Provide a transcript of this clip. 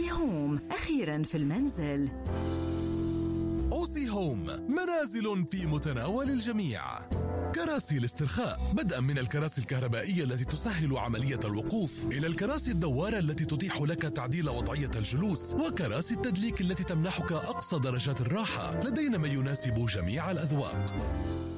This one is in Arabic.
أوسي هوم، أخيرا في المنزل. أوسي هوم، منازل في متناول الجميع. كراسي الاسترخاء، بدءا من الكراسي الكهربائية التي تسهل عملية الوقوف إلى الكراسي الدوارة التي تتيح لك تعديل وضعية الجلوس، وكراسي التدليك التي تمنحك أقصى درجات الراحة. لدينا ما يناسب جميع الأذواق.